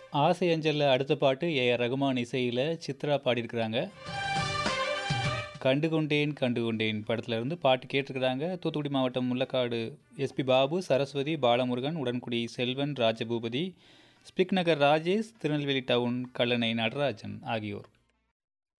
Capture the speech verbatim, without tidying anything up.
ஆசை அஞ்சலில் அடுத்த பாட்டு ஏஆர் ரகுமான் இசையில் சித்ரா பாடியிருக்கிறாங்க. கண்டுகொண்டேன் கண்டுகொண்டேன் படத்துல இருந்து பாட்டு கேட்டிருக்கிறாங்க. தூத்துக்குடி மாவட்டம் முள்ளக்காடு எஸ்பி பாபு, சரஸ்வதி, பாலமுருகன், உடன்குடி செல்வன், ராஜபூபதி, ஸ்பிக் நகர் ராஜேஷ், திருநெல்வேலி டவுன் கல்லணை நடராஜன் ஆகியோர்.